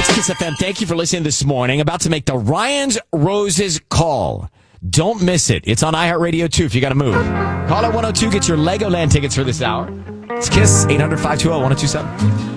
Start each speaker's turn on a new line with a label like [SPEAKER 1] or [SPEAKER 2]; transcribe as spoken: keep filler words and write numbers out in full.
[SPEAKER 1] It's Kiss F M. Thank you for listening this morning. About to make the Ryan's Roses call. Don't miss it. It's on iHeartRadio, too, if you got to move. Call at one oh two. Get your Legoland tickets for this hour. It's Kiss, eight hundred, five two zero, one oh two seven.